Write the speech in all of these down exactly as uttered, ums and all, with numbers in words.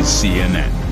C N N.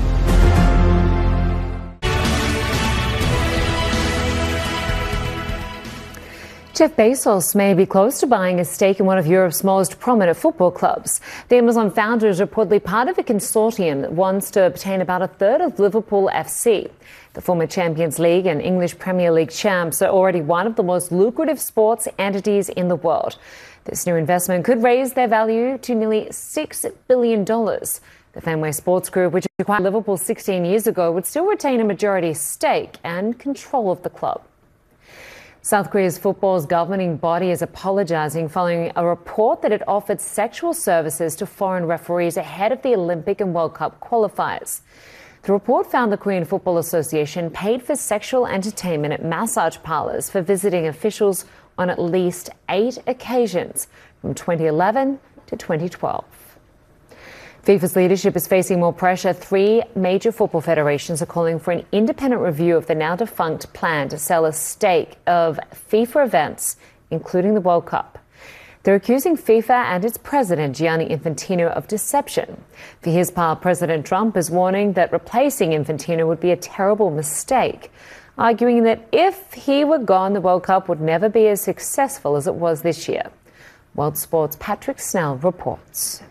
Jeff Bezos may be close to buying a stake in one of Europe's most prominent football clubs. The Amazon founder is reportedly part of a consortium that wants to obtain about a third of Liverpool F C. The former Champions League and English Premier League champs are already one of the most lucrative sports entities in the world. This new investment could raise their value to nearly six billion dollars. The Fenway Sports Group, which acquired Liverpool sixteen years ago, would still retain a majority stake and control of the club. South Korea's football's governing body is apologising following a report that it offered sexual services to foreign referees ahead of the Olympic and World Cup qualifiers. The report found the Korean Football Association paid for sexual entertainment at massage parlours for visiting officials on at least eight occasions from twenty eleven to twenty twelve. FIFA's leadership is facing more pressure. Three major football federations are calling for an independent review of the now-defunct plan to sell a stake of FIFA events, including the World Cup. They're accusing FIFA and its president, Gianni Infantino, of deception. For his part, President Trump is warning that replacing Infantino would be a terrible mistake, arguing that if he were gone, the World Cup would never be as successful as it was this year. World Sports' Patrick Snell reports.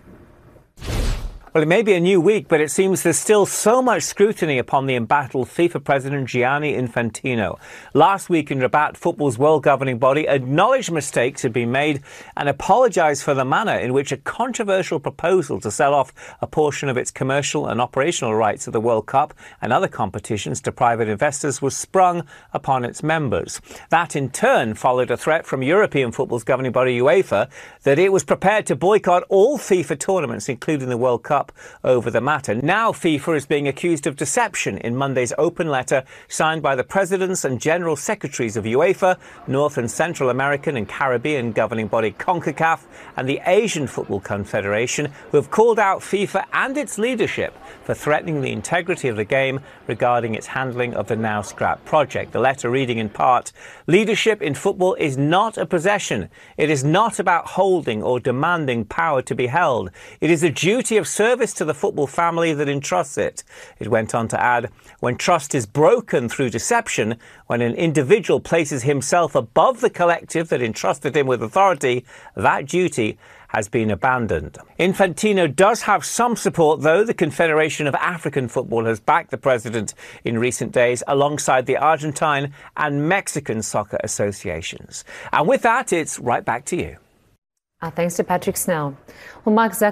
Well, it may be a new week, but it seems there's still so much scrutiny upon the embattled FIFA president Gianni Infantino. Last week in Rabat, football's world governing body acknowledged mistakes had been made and apologised for the manner in which a controversial proposal to sell off a portion of its commercial and operational rights of the World Cup and other competitions to private investors was sprung upon its members. That in turn followed a threat from European football's governing body UEFA that it was prepared to boycott all FIFA tournaments, including the World Cup, over the matter. Now FIFA is being accused of deception in Monday's open letter signed by the presidents and general secretaries of UEFA, North and Central American and Caribbean governing body CONCACAF, and the Asian Football Confederation, who have called out FIFA and its leadership for threatening the integrity of the game regarding its handling of the now scrapped project. The letter reading in part, "Leadership in football is not a possession. It is not about holding or demanding power to be held. It is a duty of service to the football family that entrusts it." It went on to add, "When trust is broken through deception, when an individual places himself above the collective that entrusted him with authority, that duty has been abandoned." Infantino does have some support, though. The Confederation of African Football has backed the president in recent days alongside the Argentine and Mexican soccer associations. And with that, it's right back to you. Uh, thanks to Patrick Snell. Well, Mark Zuckerberg